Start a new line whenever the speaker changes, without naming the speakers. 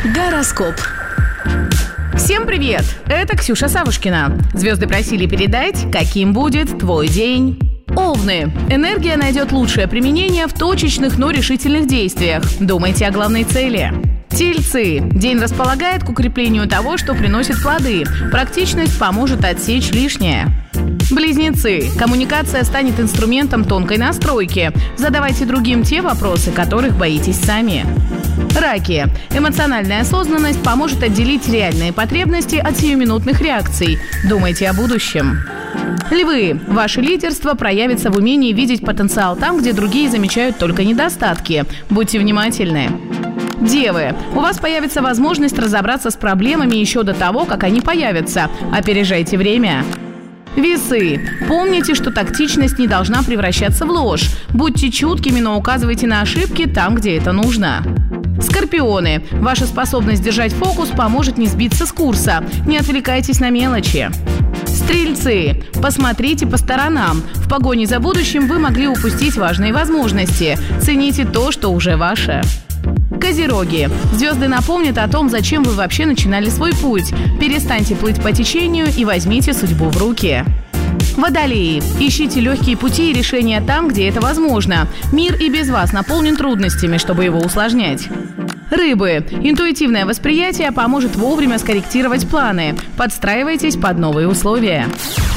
Гороскоп. Всем привет! Это Ксюша Савушкина. Звезды просили передать, каким будет твой день. Овны. Энергия найдет лучшее применение в точечных, но решительных действиях. Думайте о главной цели. Тельцы. День располагает к укреплению того, что приносит плоды. Практичность поможет отсечь лишнее. Близнецы. Коммуникация станет инструментом тонкой настройки. Задавайте другим те вопросы, которых боитесь сами. Раки. Эмоциональная осознанность поможет отделить реальные потребности от сиюминутных реакций. Думайте о будущем. Львы. Ваше лидерство проявится в умении видеть потенциал там, где другие замечают только недостатки. Будьте внимательны. Девы. У вас появится возможность разобраться с проблемами еще до того, как они появятся. Опережайте время. Весы. Помните, что тактичность не должна превращаться в ложь. Будьте чуткими, но указывайте на ошибки там, где это нужно. Скорпионы. Ваша способность держать фокус поможет не сбиться с курса. Не отвлекайтесь на мелочи. Стрельцы. Посмотрите по сторонам. В погоне за будущим вы могли упустить важные возможности. Цените то, что уже ваше. Козероги. Звезды напомнят о том, зачем вы вообще начинали свой путь. Перестаньте плыть по течению и возьмите судьбу в руки. Водолеи. Ищите легкие пути и решения там, где это возможно. Мир и без вас наполнен трудностями, чтобы его усложнять. Рыбы. Интуитивное восприятие поможет вовремя скорректировать планы. Подстраивайтесь под новые условия.